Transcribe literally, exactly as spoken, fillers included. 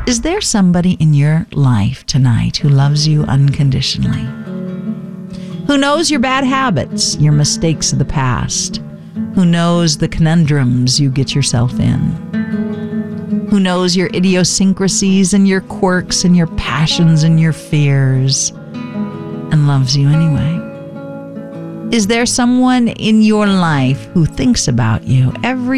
Is there somebody in your life tonight who loves you unconditionally? Who knows your bad habits, your mistakes of the past? Who knows the conundrums you get yourself in? Who knows your idiosyncrasies and your quirks and your passions and your fears and loves you anyway? Is there someone in your life who thinks about you every